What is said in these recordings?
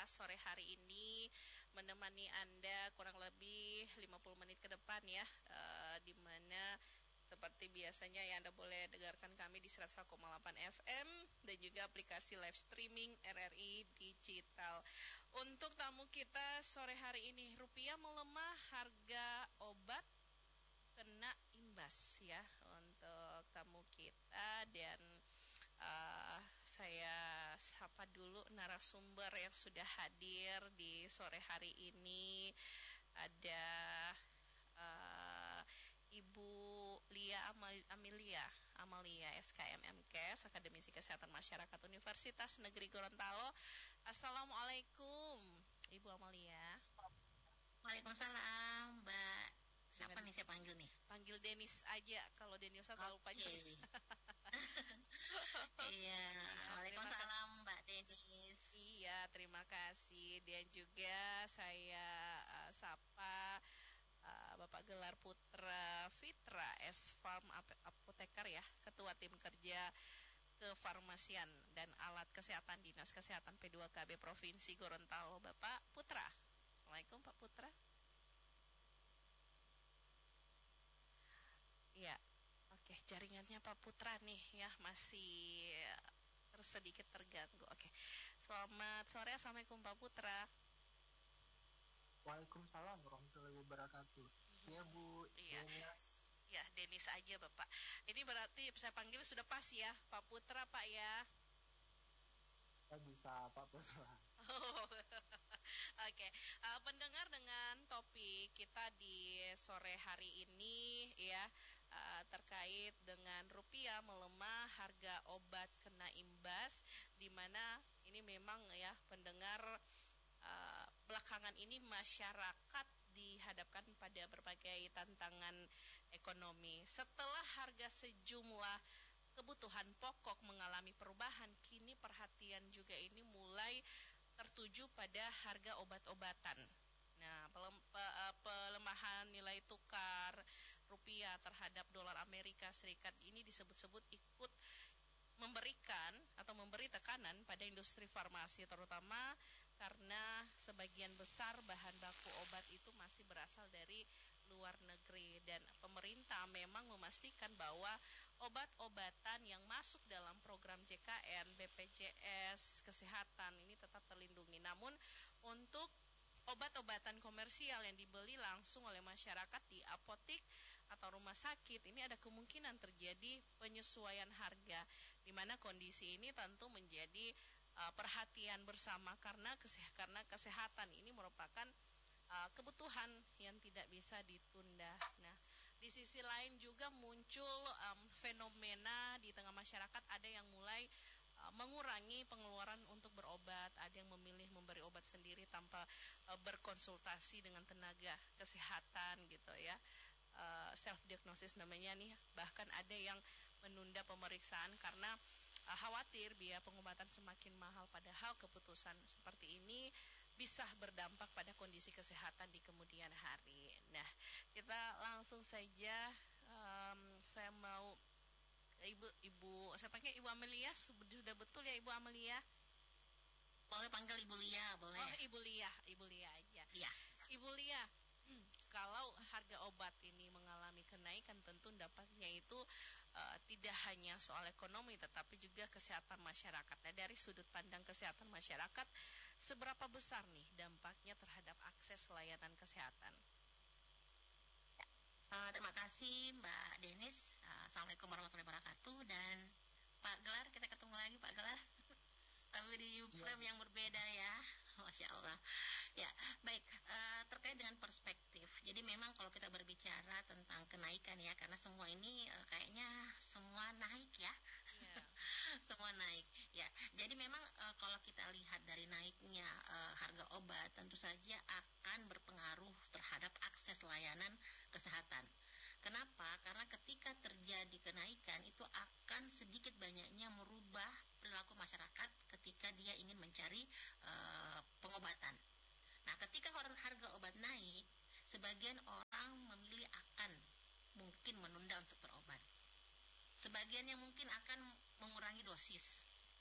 sore hari ini menemani Anda kurang lebih 50 menit ke depan ya, di mana seperti biasanya ya Anda boleh dengarkan kami di 101,8 FM dan juga aplikasi live streaming RRI Digital. Untuk tamu kita sore hari ini, rupiah melemah, harga obat kena imbas ya untuk tamu kita. Dan saya sapa dulu narasumber yang sudah hadir di sore hari ini. Ada Ibu Lia Amalia SKMMKes, Akademisi Kesehatan Masyarakat Universitas Negeri Gorontalo. Assalamualaikum Ibu Amalia. Waalaikumsalam Mbak. Siapa nih saya panggil nih? Panggil Denis aja, kalau Denisa terlalu panjang. Iya, waalaikumsalam Mbak Denis. Iya, terima kasih. Dan juga saya sapa Bapak Gelar Putra Fitra S Farm Apoteker ya, Ketua Tim Kerja Kefarmasian dan Alat Kesehatan Dinas Kesehatan P2KB Provinsi Gorontalo, Bapak Putra. Assalamualaikum Pak Putra. Iya, oke, jaringannya Pak Putra nih ya masih sedikit terganggu. Oke, selamat sore, assalamualaikum Pak Putra. Waalaikumsalam warahmatullahi wabarakatuh. Ya Bu, iya. Denis. Ya, Denis aja Bapak. Ini berarti saya panggil sudah pas ya, Pak Putra Pak ya. Bisa Pak Putra. Oke. Pendengar, dengan topik kita di sore hari ini ya, terkait dengan rupiah melemah, harga obat kena imbas, di mana ini memang ya pendengar, belakangan ini masyarakat dihadapkan pada berbagai tantangan ekonomi. Setelah harga sejumlah kebutuhan pokok mengalami perubahan, kini perhatian juga ini mulai tertuju pada harga obat-obatan. Nah, pelemahan nilai tukar rupiah terhadap dolar Amerika Serikat ini disebut-sebut ikut memberikan atau memberi tekanan pada industri farmasi, terutama karena sebagian besar bahan baku obat itu masih berasal dari luar negeri, dan pemerintah memang memastikan bahwa obat-obatan yang masuk dalam program JKN, BPJS Kesehatan ini tetap terlindungi. Namun untuk obat-obatan komersial yang dibeli langsung oleh masyarakat di apotik atau rumah sakit, ini ada kemungkinan terjadi penyesuaian harga, di mana kondisi ini tentu menjadi perhatian bersama karena kesehatan ini merupakan kebutuhan yang tidak bisa ditunda. Nah, di sisi lain juga muncul fenomena di tengah masyarakat, ada yang mulai mengurangi pengeluaran untuk berobat, ada yang memilih memberi obat sendiri tanpa berkonsultasi dengan tenaga kesehatan gitu ya, self diagnosis namanya nih. Bahkan ada yang menunda pemeriksaan karena khawatir biaya pengobatan semakin mahal, padahal keputusan seperti ini bisa berdampak pada kondisi kesehatan di kemudian hari. Nah, kita langsung saja, saya mau Ibu, saya panggil Ibu Amelia, sudah betul ya Ibu Amelia? Boleh panggil Ibu Lia, boleh. Oh, Ibu Lia aja. Iya. Ibu Lia, kalau harga obat ini mengalami kenaikan, tentu dampaknya itu tidak hanya soal ekonomi, tetapi juga kesehatan masyarakat. Nah, dari sudut pandang kesehatan masyarakat, seberapa besar nih dampaknya terhadap akses layanan kesehatan? Terima kasih Mbak Denis. Assalamualaikum warahmatullahi wabarakatuh. Dan Pak Gelar, kita ketemu lagi Pak Gelar. Tapi di frame yang berbeda ya. Masya Allah. Ya, baik. Terkait dengan perspektif. Jadi memang kalau kita berbicara tentang kenaikan ya, karena semua ini kayaknya semua naik ya. Yeah. Semua naik. Ya, jadi memang kalau kita lihat dari naiknya harga obat, tentu saja akan berpengaruh terhadap akses layanan kesehatan. Kenapa? Karena ketika terjadi kenaikan itu akan sedikit banyaknya merubah perilaku masyarakat ketika dia ingin mencari pengobatan. Nah, ketika harga obat naik, sebagian orang memilih akan mungkin menunda untuk berobat. Sebagian yang mungkin akan mengurangi dosis.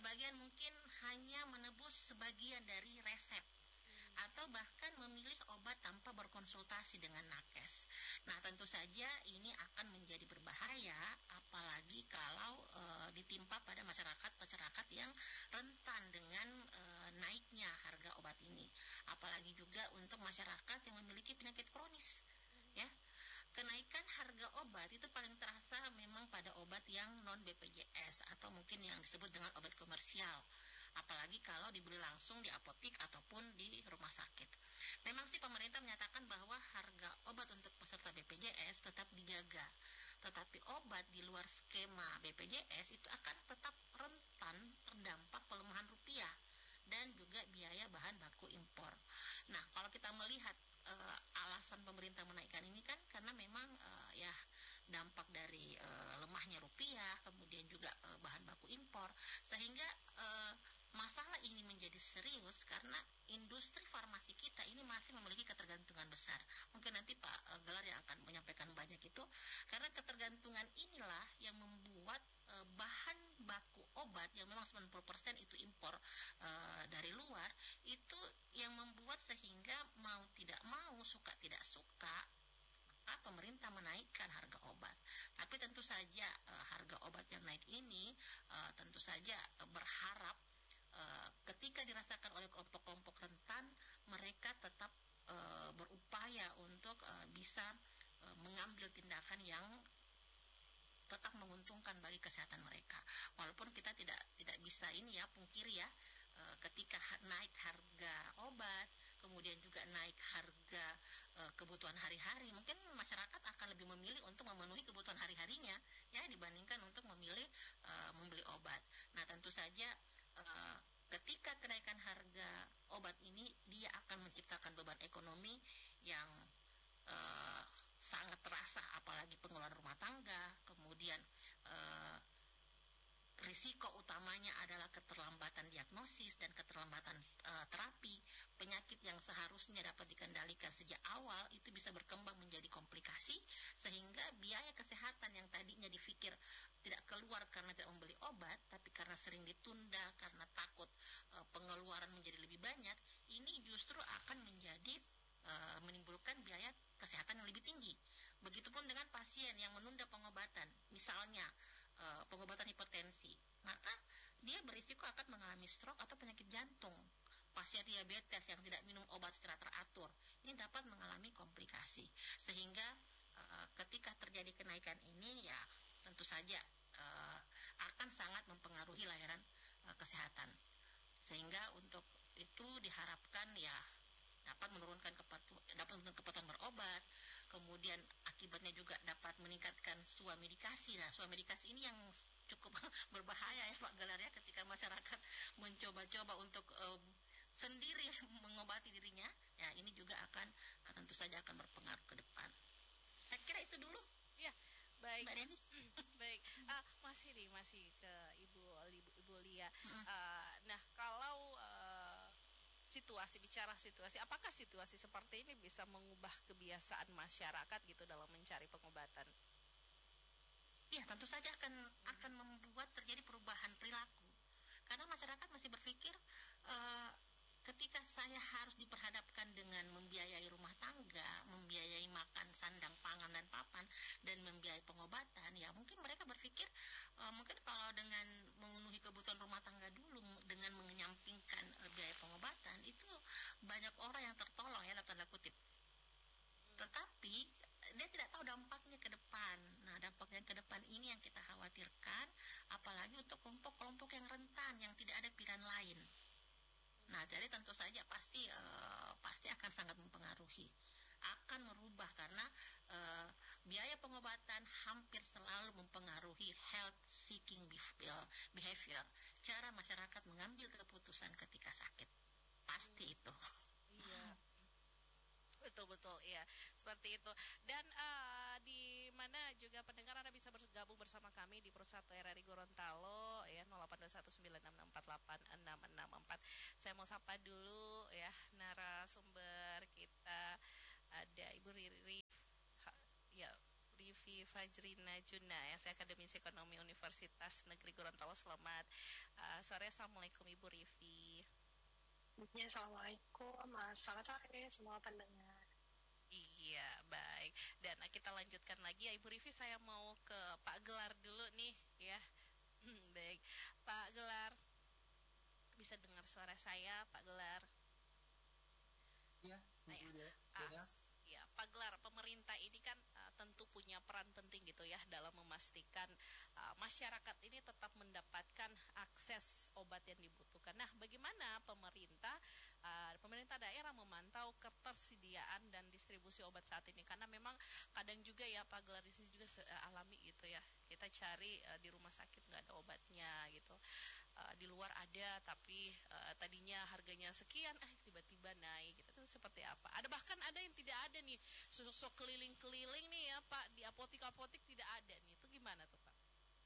Sebagian mungkin hanya menebus sebagian dari resep atau bahkan memilih obat tanpa berkonsultasi dengan nakes. Nah, tentu saja ini akan menjadi berbahaya apalagi kalau ditimpa pada masyarakat yang rentan dengan naiknya harga obat ini. Apalagi juga untuk masyarakat yang memiliki penyakit kronis, ya. Kenaikan harga obat itu paling terasa memang pada obat yang non BPJS atau mungkin yang disebut dengan obat komersial. Apalagi kalau dibeli langsung di apotik ataupun di rumah sakit. Memang sih pemerintah menyatakan bahwa harga obat untuk peserta BPJS tetap dijaga. Tetapi obat di luar skema BPJS itu akan tetap rentan terdampak pelemahan rupiah dan juga biaya bahan baku impor. Nah, kalau kita melihat alasan pemerintah menaikkan ini kan karena memang ya dampak dari lemahnya rupiah, kemudian juga bahan baku impor, sehingga masalah ini menjadi serius karena industri farmasi kita ini masih memiliki ketergantungan besar. Mungkin nanti Pak Gelar yang akan menyampaikan banyak itu, karena ketergantungan inilah yang membuat bahan baku obat yang memang 90% itu impor dari luar, itu yang membuat sehingga mau tidak mau, suka tidak suka, pemerintah menaikkan harga obat. Tapi tentu saja harga obat yang naik ini tentu saja berharap ketika dirasakan oleh kelompok-kelompok rentan, mereka tetap berupaya untuk bisa mengambil tindakan yang tetap menguntungkan bagi kesehatan mereka. Walaupun kita tidak bisa ini ya pungkiri ya, ketika naik harga obat, kemudian juga naik harga kebutuhan hari-hari, mungkin masyarakat akan lebih memilih untuk memenuhi kebutuhan hari-harinya ya dibandingkan untuk memilih membeli obat. Nah, tentu saja ketika kenaikan harga obat ini dia akan menciptakan beban ekonomi yang sangat terasa, apalagi pengeluaran rumah tangga, kemudian risiko utamanya adalah keterlambatan diagnosis dan keterlambatan terapi. Penyakit yang seharusnya dapat dikendalikan sejak awal itu bisa berkembang menjadi komplikasi, sehingga biaya kesehatan yang tadinya dipikir tidak keluar karena tidak membeli obat, tapi karena sering ditunda, karena takut pengeluaran menjadi lebih banyak, ini justru akan menjadi menimbulkan biaya kesehatan yang lebih tinggi. Begitupun dengan pasien yang menunda pengobatan, misalnya pengobatan hipertensi, maka dia berisiko akan mengalami stroke atau penyakit jantung. Pasien diabetes yang tidak minum obat secara teratur, ini dapat mengalami komplikasi. Sehingga ketika terjadi kenaikan ini, ya tentu saja akan sangat mempengaruhi layanan kesehatan. Sehingga untuk itu diharapkan ya dapat menurunkan kepatuhan berobat, kemudian akibatnya juga dapat meningkatkan swamedikasi. Nah, swamedikasi ini yang cukup berbahaya ya Pak Galar ya, ketika masyarakat mencoba-coba untuk sendiri mengobati dirinya, ya ini juga akan tentu saja akan berpengaruh ke depan. Saya kira itu dulu. Ya, baik. Mbak Denis. Baik, masih ke Ibu Lia. Nah, kalau bicara situasi, apakah situasi seperti ini bisa mengubah kebiasaan masyarakat gitu dalam mencari pengobatan? Ya, tentu saja akan membuat terjadi perubahan perilaku. Karena masyarakat masih berpikir ketika saya harus diperhadapkan dengan membiayai rumah tangga, membiayai makan sandang, pangan dan papan, dan membiayai pengobatan, ya mungkin mereka berpikir mungkin kalau dengan memenuhi kebutuhan rumah tangga dulu dengan menyampingkan biaya pengobatan, itu banyak orang yang tertolong ya dalam tanda kutip. Tetapi dia tidak tahu dampaknya ke depan. Nah, dampaknya ke depan ini yang kita khawatirkan, apalagi untuk kelompok-kelompok yang rentan, yang tidak ada pilihan lain. Nah, jadi tentu saja pasti akan sangat mempengaruhi, akan merubah karena biaya pengobatan hampir selalu mempengaruhi health seeking behavior, cara masyarakat mengambil keputusan ketika sakit. Pasti itu. Iya. Betul, iya, seperti itu. Dan di mana juga pendengar Anda bisa bergabung bersama kami di Persatu RRI Gorontalo ya 082196686664. Saya mau sapa dulu ya narasumber kita, ada Ibu Riri ya, Rifi Fajrina Juna, ya, saya Akademisi Ekonomi Universitas Negeri Gorontalo. Selamat sore, Assalamualaikum Ibu Rifi. Ya, Assalamualaikum, selamat sore semua pendengar. Iya, baik. Dan kita lanjutkan lagi ya Ibu Rifi, saya mau ke Pak Gelar dulu nih ya. Baik, Pak Gelar, bisa dengar suara saya, Pak Gelar? Iya, Nah, Bu ya. Denias. Ya, Pak Gelar, pemerintah ini kan tentu punya peran penting gitu ya dalam memastikan masyarakat ini tetap mendapatkan akses obat yang dibutuhkan. Nah, bagaimana pemerintah daerah memantau ketersediaan dan distribusi obat saat ini? Karena memang kadang juga ya Pak Gelar, di sini juga alami gitu ya. Kita cari di rumah sakit nggak ada obatnya gitu. Di luar ada tapi tadinya harganya sekian tiba-tiba naik gitu. Itu seperti apa? Bahkan ada yang tidak ada nih, sok keliling-keliling nih ya Pak, di apotik-apotik tidak ada nih. Itu gimana tuh Pak?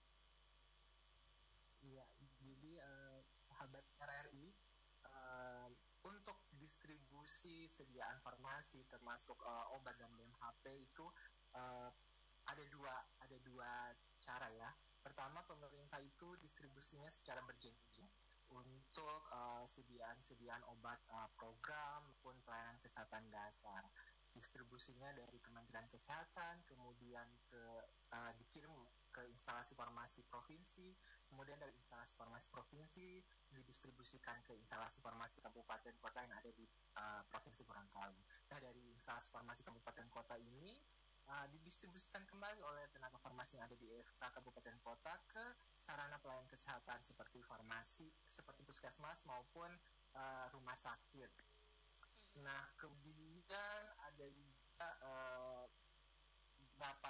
Iya, jadi sahabat RRI, untuk distribusi sediaan farmasi termasuk obat dan BMHP itu uh, ada dua cara ya. Pertama, pemerintah itu distribusinya secara berjenjang untuk sediaan obat program maupun pelayanan kesehatan dasar. Distribusinya dari Kementerian Kesehatan, kemudian dikirim ke instalasi farmasi provinsi, kemudian dari instalasi farmasi provinsi didistribusikan ke instalasi farmasi kabupaten kota yang ada di Provinsi Gorontalo. Nah, dari instalasi farmasi kabupaten kota ini didistribusikan kembali oleh tenaga farmasi yang ada di FK Kabupaten Kota ke sarana pelayanan kesehatan seperti farmasi, seperti puskesmas maupun rumah sakit. Nah, kemudian ada juga beberapa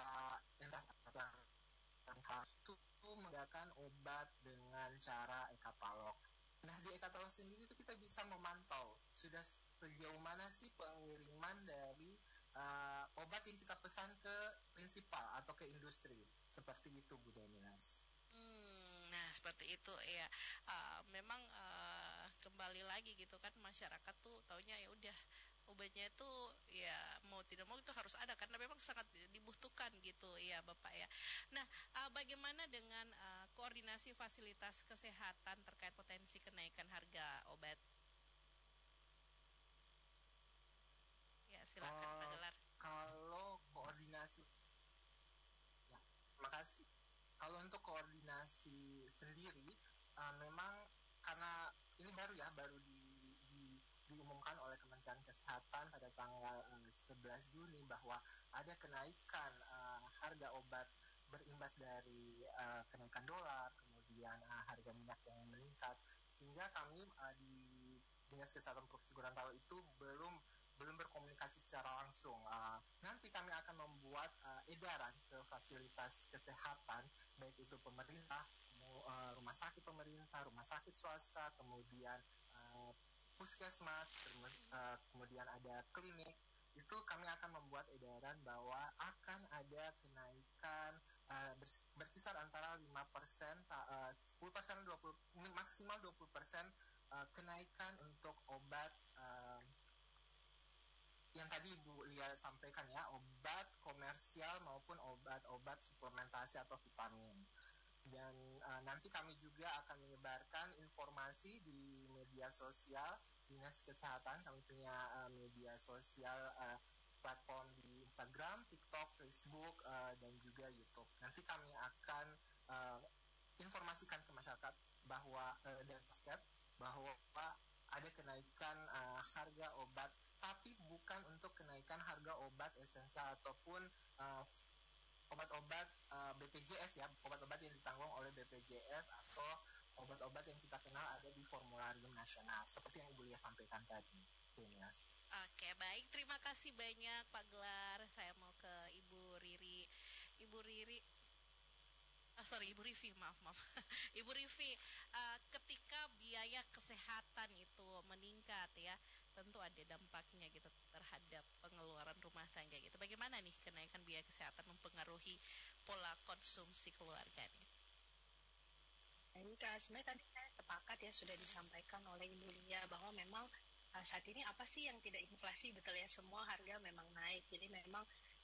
itu menggunakan obat dengan cara e-katalog. Nah, di e-katalog sendiri itu kita bisa memantau sudah sejauh mana sih pengiriman dari obat yang kita pesan ke prinsipal atau ke industri. Seperti itu, Bu Denias. Nah, seperti itu ya. Memang kembali lagi gitu kan, masyarakat tuh taunya ya udah obatnya itu ya mau tidak mau itu harus ada karena memang sangat dibutuhkan gitu ya Bapak ya. Nah, bagaimana dengan koordinasi fasilitas kesehatan terkait potensi kenaikan harga obat? Ya, silakan Pak Gelar. Kalau koordinasi, ya, terima kasih. Kalau untuk koordinasi sendiri, memang karena ini baru diumumkan oleh Kementerian Kesehatan pada tanggal 11 Juni bahwa ada kenaikan harga obat berimbas dari kenaikan dolar, kemudian harga minyak yang meningkat, sehingga kami di Dinas Kesehatan Provinsi Gorontalo itu belum berkomunikasi secara langsung. Nanti kami akan membuat edaran ke fasilitas kesehatan, baik itu pemerintah, rumah sakit pemerintah, rumah sakit swasta, kemudian puskesmas, kemudian ada klinik. Itu kami akan membuat edaran bahwa akan ada kenaikan berkisar antara 5%, 10%, 20, maksimal 20% kenaikan untuk obat yang tadi Ibu Lia sampaikan ya, obat komersial maupun obat-obat suplementasi atau vitamin. Dan nanti kami juga akan menyebarkan informasi di media sosial Dinas Kesehatan. Kami punya media sosial platform di Instagram, TikTok, Facebook, dan juga YouTube. Nanti kami akan informasikan ke masyarakat bahwa dan step bahwa ada kenaikan harga obat, tapi bukan untuk kenaikan harga obat esensial ataupun obat-obat BPJS ya, obat-obat yang ditanggung oleh BPJS atau obat-obat yang kita kenal ada di formularium nasional, seperti yang Ibu Lia sampaikan tadi. Yes. Oke, baik. Terima kasih banyak Pak Gelar. Saya mau ke Ibu Riri. Ibu Riri, Ibu Rivi, maaf. Ibu Rivi, ketika biaya kesehatan itu meningkat ya, tentu ada dampaknya gitu terhadap pengeluaran rumah tangga gitu. Bagaimana nih kenaikan biaya kesehatan mempengaruhi pola konsumsi keluarga nih? Sebenarnya tadi saya sepakat ya, sudah disampaikan oleh Ibu Lia bahwa memang saat ini apa sih yang tidak inflasi, betul ya, semua harga memang naik. Jadi memang